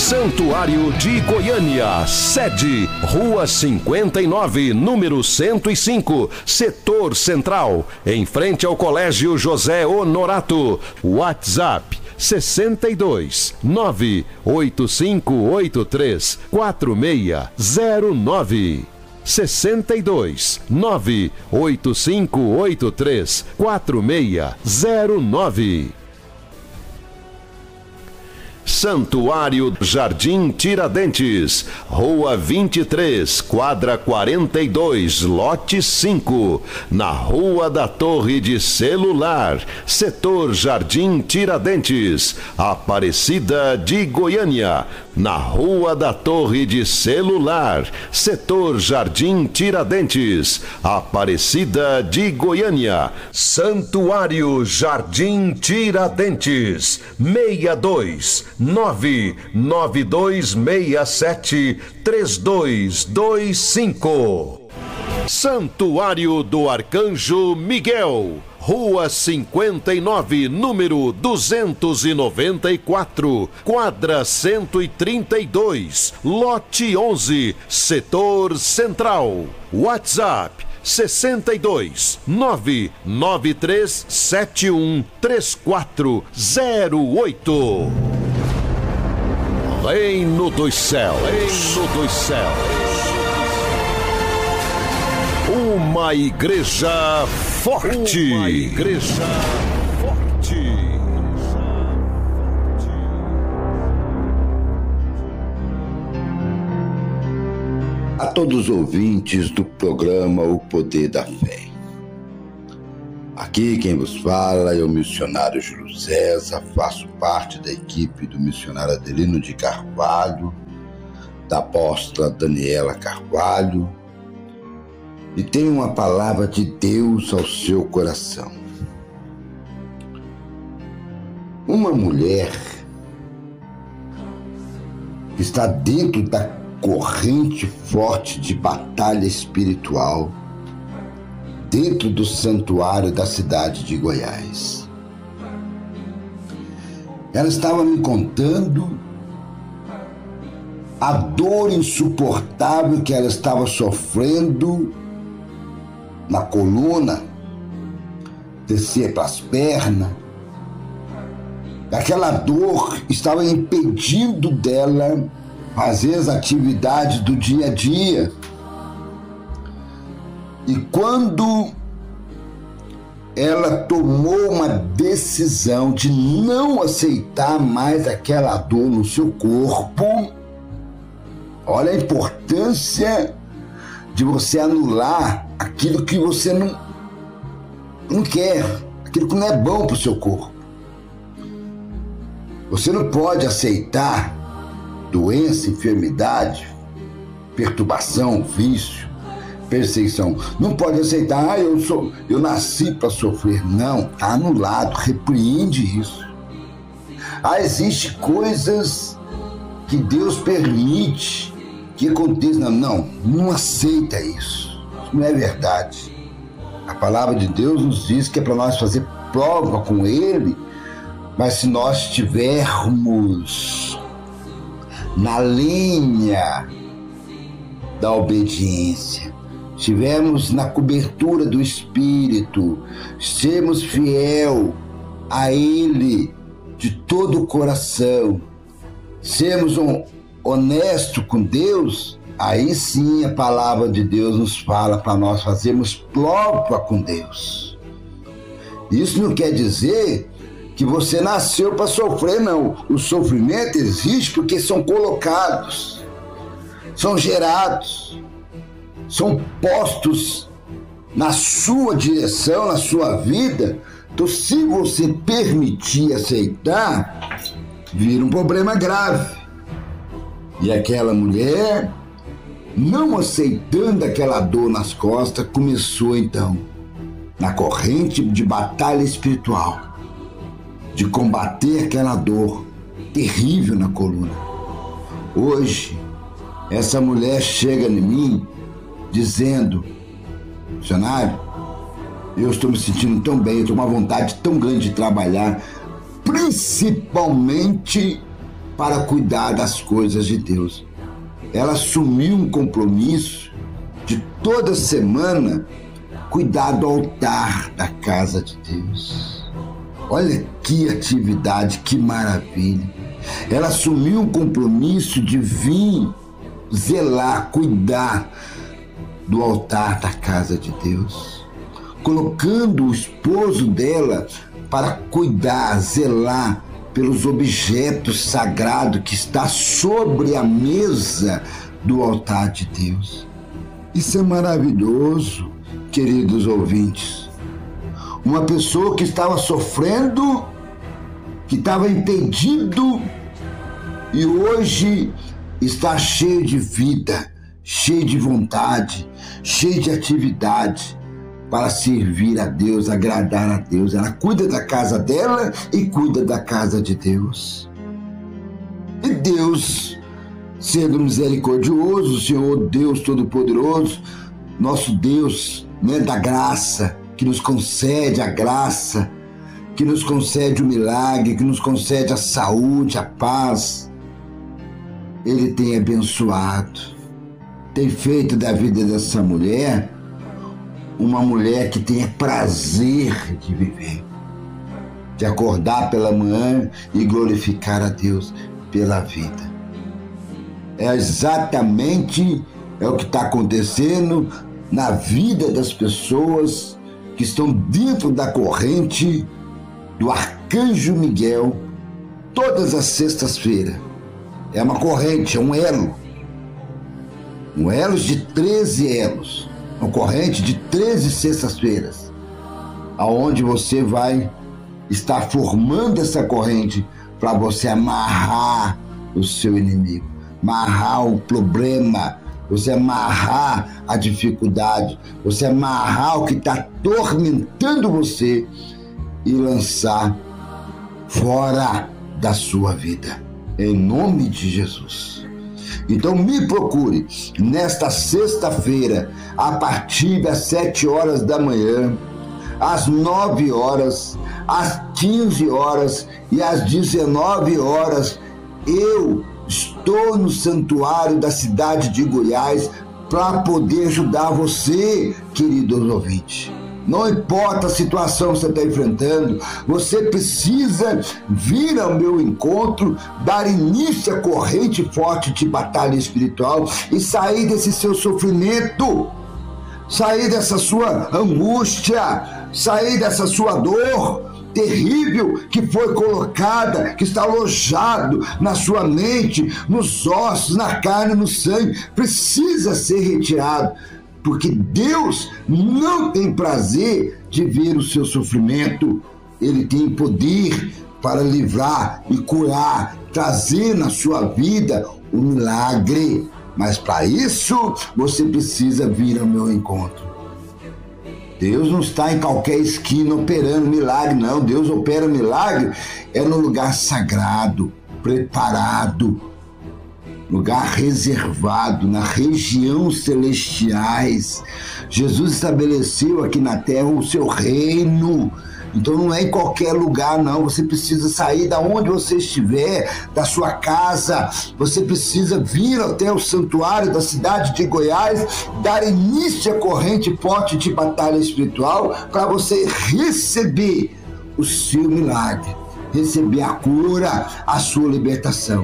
Santuário de Goiânia, sede Rua 59, número 105, Setor Central, em frente ao Colégio José Honorato. WhatsApp 62 98583 4609. 62 98583 4609. Santuário Jardim Tiradentes, Rua 23, quadra 42, lote 5, na Rua da Torre de Celular, Setor Jardim Tiradentes, Aparecida de Goiânia, na Rua da Torre de Celular, Setor Jardim Tiradentes, Aparecida de Goiânia. Santuário Jardim Tiradentes, 62 99267 3225. Santuário do Arcanjo Miguel, Rua 59, número 294, quadra 132, lote 11, Setor Central. WhatsApp 62 99371 3408. Reino dos Céus, Reino dos Céus. Uma igreja forte. Uma igreja forte. A todos os ouvintes do programa O Poder da Fé. Aqui quem vos fala é o missionário Júlio César, faço parte da equipe do missionário Adelino de Carvalho, da apóstola Daniela Carvalho, e tenho uma palavra de Deus ao seu coração. Uma mulher que está dentro da corrente forte de batalha espiritual, dentro do santuário da cidade de Goiás. Ela estava me contando a dor insuportável que ela estava sofrendo na coluna, descia para as pernas. Aquela dor estava impedindo dela fazer as atividades do dia a dia. E quando ela tomou uma decisão de não aceitar mais aquela dor no seu corpo, olha a importância de você anular aquilo que você não quer, aquilo que não é bom para o seu corpo. Você não pode aceitar doença, enfermidade, perturbação, vício, perseguição. Não pode aceitar, eu nasci para sofrer. Não, está anulado, repreende isso. Existem coisas que Deus permite que aconteça. Não aceita isso. Isso não é verdade. A palavra de Deus nos diz que é para nós fazer prova com Ele, mas se nós estivermos na linha da obediência, estivermos na cobertura do Espírito, sermos fiel a Ele de todo o coração, sermos honestos com Deus, aí sim a palavra de Deus nos fala para nós fazermos prova com Deus. Isso não quer dizer que você nasceu para sofrer, não. O sofrimento existe porque são colocados, são gerados, são postos na sua direção, na sua vida. Então, se você permitir aceitar, vira um problema grave. E aquela mulher, não aceitando aquela dor nas costas, começou então na corrente de batalha espiritual, de combater aquela dor terrível na coluna. Hoje, essa mulher chega em mim dizendo: missionário, eu estou me sentindo tão bem, eu estou com uma vontade tão grande de trabalhar, principalmente para cuidar das coisas de Deus. Ela assumiu um compromisso de toda semana cuidar do altar da casa de Deus. Olha que atividade, que maravilha. Ela assumiu um compromisso de vir zelar, cuidar do altar da casa de Deus, colocando o esposo dela para cuidar, zelar pelos objetos sagrados que está sobre a mesa do altar de Deus. Isso é maravilhoso, queridos ouvintes. Uma pessoa que estava sofrendo, que estava impedido e hoje está cheio de vida, cheio de vontade, cheio de atividade para servir a Deus, agradar a Deus. Ela cuida da casa dela e cuida da casa de Deus. E Deus, sendo misericordioso, Senhor Deus Todo-Poderoso, nosso Deus, da graça, que nos concede a graça, que nos concede o milagre, que nos concede a saúde, a paz. Ele tem abençoado, tem feito da vida dessa mulher uma mulher que tenha prazer de viver, de acordar pela manhã e glorificar a Deus pela vida. É exatamente o que está acontecendo na vida das pessoas que estão dentro da corrente do Arcanjo Miguel todas as sextas-feiras. É uma corrente, é um elo de 13 elos. Uma corrente de 13 sextas-feiras, aonde você vai estar formando essa corrente para você amarrar o seu inimigo, amarrar o problema, você amarrar a dificuldade, você amarrar o que está atormentando você e lançar fora da sua vida, em nome de Jesus. Então me procure nesta sexta-feira, a partir das 7 horas da manhã, às 9 horas, às 15 horas e às 19 horas. Eu estou no santuário da cidade de Goiás para poder ajudar você, queridos ouvintes. Não importa a situação que você está enfrentando, você precisa vir ao meu encontro, dar início à corrente forte de batalha espiritual e sair desse seu sofrimento, sair dessa sua angústia, sair dessa sua dor terrível que foi colocada, que está alojado na sua mente, nos ossos, na carne, no sangue. Precisa ser retirado. Porque Deus não tem prazer de ver o seu sofrimento. Ele tem poder para livrar e curar, trazer na sua vida o milagre. Mas para isso, você precisa vir ao meu encontro. Deus não está em qualquer esquina operando milagre, não. Deus opera milagre no lugar sagrado, preparado, lugar reservado, na região celestiais. Jesus estabeleceu aqui na terra o seu reino. Então não é em qualquer lugar, não. Você precisa sair da onde você estiver, da sua casa. Você precisa vir até o santuário da cidade de Goiás, dar início à corrente forte de batalha espiritual para você receber o seu milagre, receber a cura, a sua libertação.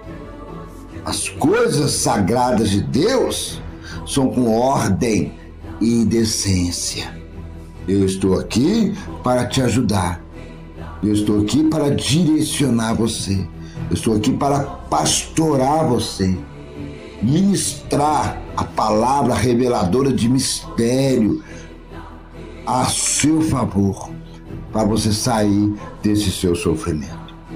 As coisas sagradas de Deus são com ordem e decência. Eu estou aqui para te ajudar. Eu estou aqui para direcionar você. Eu estou aqui para pastorar você. Ministrar a palavra reveladora de mistério a seu favor, para você sair desse seu sofrimento.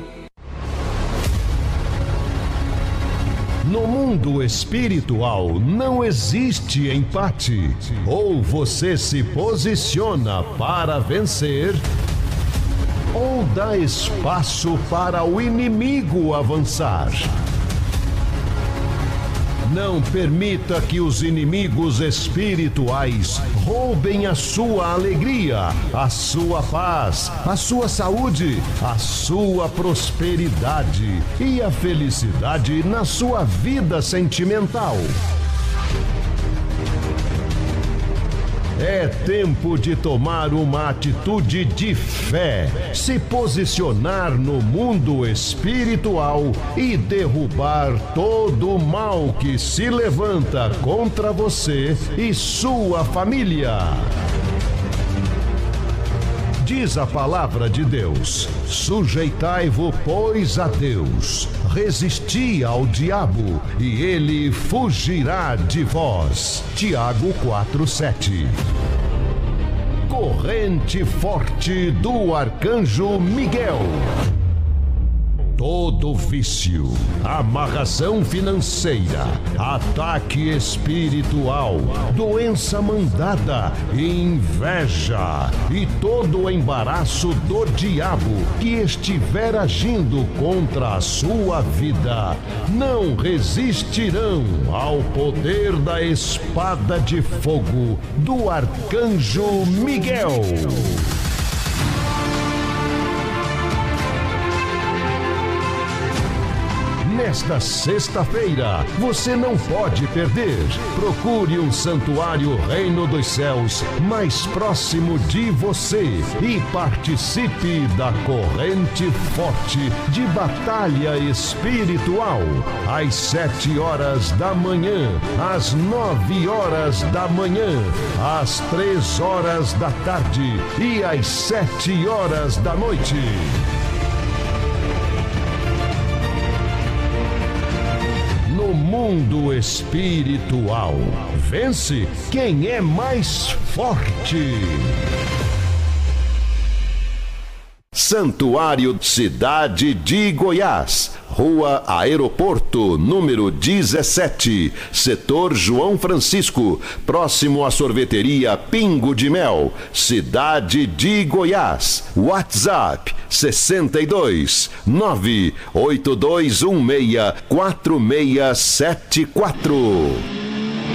No mundo espiritual não existe empate. Ou você se posiciona para vencer, ou dá espaço para o inimigo avançar. Não permita que os inimigos espirituais roubem a sua alegria, a sua paz, a sua saúde, a sua prosperidade e a felicidade na sua vida sentimental. É tempo de tomar uma atitude de fé, se posicionar no mundo espiritual e derrubar todo o mal que se levanta contra você e sua família. Diz a palavra de Deus: sujeitai-vos, pois, a Deus, resisti ao diabo, e ele fugirá de vós. Tiago 4:7. Corrente forte do Arcanjo Miguel. Todo vício, amarração financeira, ataque espiritual, doença mandada, inveja e todo o embaraço do diabo que estiver agindo contra a sua vida, não resistirão ao poder da espada de fogo do Arcanjo Miguel. Nesta sexta-feira, você não pode perder. Procure um santuário Reino dos Céus mais próximo de você e participe da corrente forte de batalha espiritual. Às 7 horas da manhã, às 9 horas da manhã, às 3 horas da tarde e às 7 horas da noite. No mundo espiritual, vence quem é mais forte. Santuário Cidade de Goiás, Rua Aeroporto, número 17, Setor João Francisco, próximo à sorveteria Pingo de Mel, Cidade de Goiás. WhatsApp 62 98216 4674.